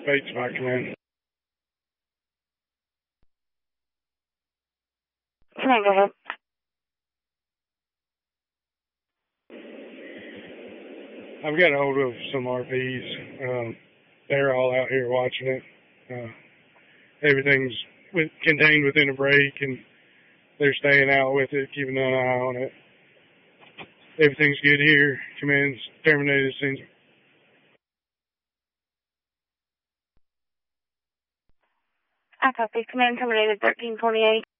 Bates Fire Command. Command, go ahead. I've got a hold of some RPs. They're all out here watching it. Everything's contained within a break, and they're staying out with it, keeping an eye on it. Everything's good here. Command's terminated since. I copy. Command terminated 1328.